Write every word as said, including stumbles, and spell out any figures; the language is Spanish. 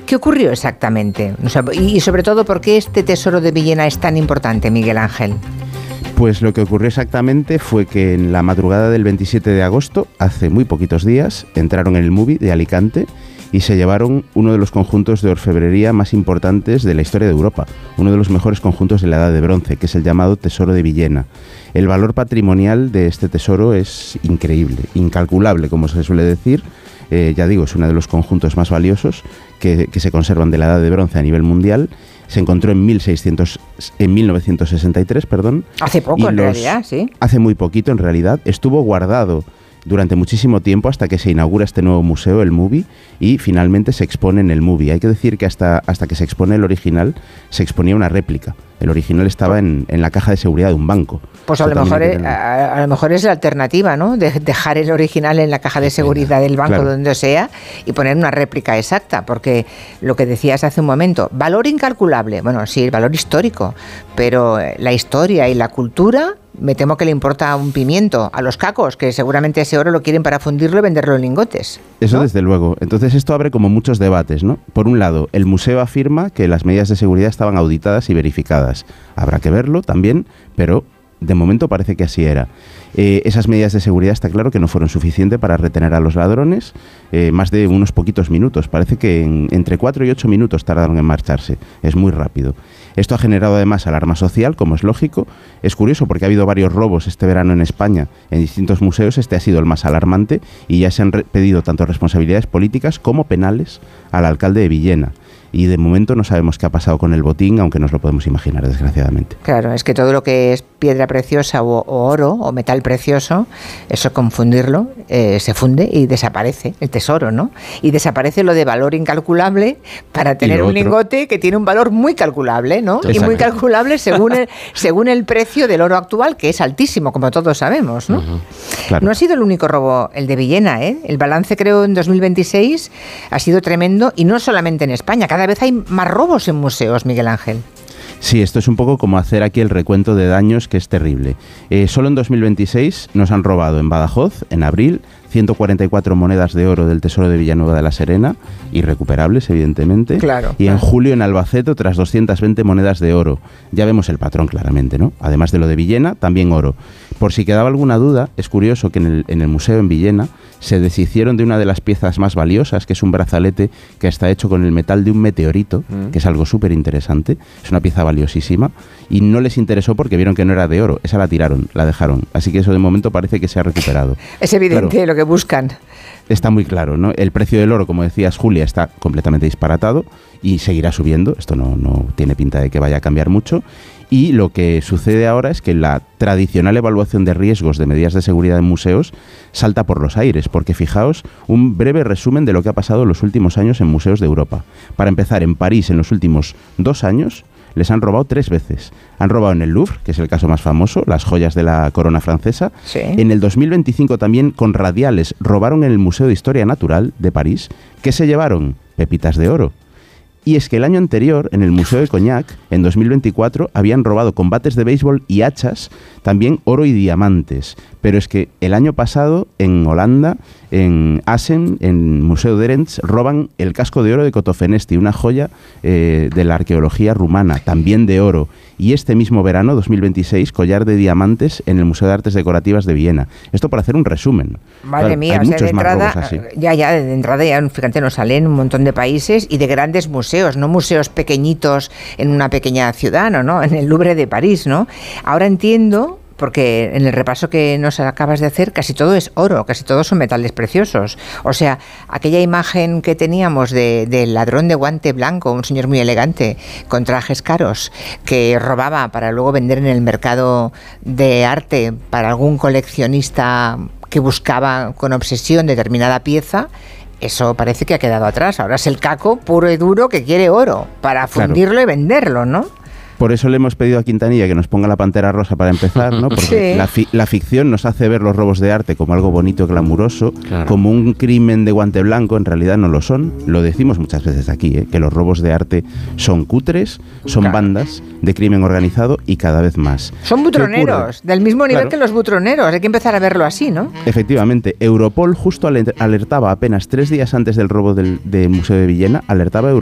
¿Qué ocurrió exactamente? O sea, y, y sobre todo, ¿por qué este tesoro de Villena es tan importante, Miguel Ángel? Pues lo que ocurrió exactamente fue que en la madrugada del veintisiete de agosto, hace muy poquitos días, entraron en el Movie de Alicante y se llevaron uno de los conjuntos de orfebrería más importantes de la historia de Europa, uno de los mejores conjuntos de la Edad de Bronce, que es el llamado Tesoro de Villena. El valor patrimonial de este tesoro es increíble, incalculable, como se suele decir. Eh, ya digo, es uno de los conjuntos más valiosos que, que se conservan de la Edad de Bronce a nivel mundial. Se encontró en, mil seiscientos, en mil novecientos sesenta y tres, perdón. Hace poco, en los, realidad, sí. Hace muy poquito, en realidad. Estuvo guardado durante muchísimo tiempo hasta que se inaugura este nuevo museo, el Movie, y finalmente se expone en el Movie. Hay que decir que hasta, hasta que se expone el original, se exponía una réplica. El original estaba en, en la caja de seguridad de un banco. Pues a lo, mejor es, a, a lo mejor es la alternativa, ¿no? De dejar el original en la caja de seguridad del banco, claro, donde sea, y poner una réplica exacta, porque lo que decías hace un momento, valor incalculable, bueno, sí, el valor histórico, pero la historia y la cultura, me temo que le importa un pimiento a los cacos, que seguramente ese oro lo quieren para fundirlo y venderlo en lingotes, ¿no? Eso desde luego. Entonces esto abre como muchos debates, ¿no? Por un lado, el museo afirma que las medidas de seguridad estaban auditadas y verificadas. Habrá que verlo también, pero de momento parece que así era. Eh, esas medidas de seguridad está claro que no fueron suficientes para retener a los ladrones, eh, más de unos poquitos minutos. Parece que en, entre cuatro y ocho minutos tardaron en marcharse. Es muy rápido. Esto ha generado además alarma social, como es lógico. Es curioso porque ha habido varios robos este verano en España en distintos museos. Este ha sido el más alarmante y ya se han re- pedido tanto responsabilidades políticas como penales al alcalde de Villena. Y de momento no sabemos qué ha pasado con el botín, aunque nos lo podemos imaginar, desgraciadamente. Claro, es que todo lo que es piedra preciosa o, o oro o metal precioso, eso confundirlo, eh, se funde y desaparece el tesoro, ¿no? Y desaparece lo de valor incalculable para tener un otro? lingote que tiene un valor muy calculable, ¿no? Exacto. Y muy calculable según el, según el precio del oro actual, que es altísimo, como todos sabemos, ¿no? Uh-huh. Claro. No ha sido el único robo el de Villena, ¿eh? El balance, creo, en dos mil veintiséis ha sido tremendo, y no solamente en España. Cada vez hay más robos en museos, Miguel Ángel. Sí, esto es un poco como hacer aquí el recuento de daños, que es terrible. Eh, solo en dos mil veintiséis nos han robado en Badajoz, en abril, ciento cuarenta y cuatro monedas de oro del Tesoro de Villanueva de la Serena, irrecuperables, evidentemente. Claro. Y en julio en Albacete otras doscientas veinte monedas de oro. Ya vemos el patrón claramente, ¿no? Además de lo de Villena, también oro. Por si quedaba alguna duda, es curioso que en el, en el museo en Villena se deshicieron de una de las piezas más valiosas, que es un brazalete que está hecho con el metal de un meteorito, mm. que es algo súper interesante. Es una pieza valiosísima, y no les interesó porque vieron que no era de oro. Esa la tiraron, la dejaron. Así que eso de momento parece que se ha recuperado. Es evidente, claro, lo que buscan. Está muy claro, ¿no? El precio del oro, como decías, Julia, está completamente disparatado y seguirá subiendo. Esto no, no tiene pinta de que vaya a cambiar mucho. Y lo que sucede ahora es que la tradicional evaluación de riesgos de medidas de seguridad en museos salta por los aires, porque fijaos un breve resumen de lo que ha pasado en los últimos años en museos de Europa. Para empezar, en París, en los últimos dos años, les han robado tres veces. Han robado en el Louvre, que es el caso más famoso, las joyas de la corona francesa. Sí. En el dos mil veinticinco también, con radiales, robaron en el Museo de Historia Natural de París. ¿Qué se llevaron? Pepitas de oro. Y es que el año anterior, en el Museo de Cognac, en dos mil veinticuatro, habían robado con bates de béisbol y hachas, también oro y diamantes. Pero es que el año pasado, en Holanda, en Assen, en Museo de Erens, roban el casco de oro de Cotofenesti, una joya eh, de la arqueología rumana, también de oro. Y este mismo verano, dos mil veintiséis, collar de diamantes en el Museo de Artes Decorativas de Viena. Esto para hacer un resumen. Madre claro, mía, hay o sea, muchos de más entrada, robos así. ya, ya, de entrada ya, fíjate, nos salen un montón de países y de grandes museos, no museos pequeñitos en una pequeña ciudad, no, no, en el Louvre de París, ¿no? Ahora entiendo, porque en el repaso que nos acabas de hacer casi todo es oro, casi todos son metales preciosos. O sea, aquella imagen que teníamos de, del ladrón de guante blanco, un señor muy elegante, con trajes caros, que robaba para luego vender en el mercado de arte para algún coleccionista que buscaba con obsesión determinada pieza, eso parece que ha quedado atrás. Ahora es el caco puro y duro que quiere oro para fundirlo, claro, y venderlo, ¿no? Por eso le hemos pedido a Quintanilla que nos ponga la Pantera Rosa para empezar, ¿no? Porque sí. la, fi- la ficción nos hace ver los robos de arte como algo bonito y glamuroso, claro, como un crimen de guante blanco. En realidad no lo son. Lo decimos muchas veces aquí, ¿eh? Que los robos de arte son cutres, son claro, bandas de crimen organizado y cada vez más. Son butroneros, del mismo nivel, claro, que los butroneros. Hay que empezar a verlo así, ¿no? Efectivamente. Europol justo alertaba apenas tres días antes del robo del, del Museo de Villena, alertaba a Europol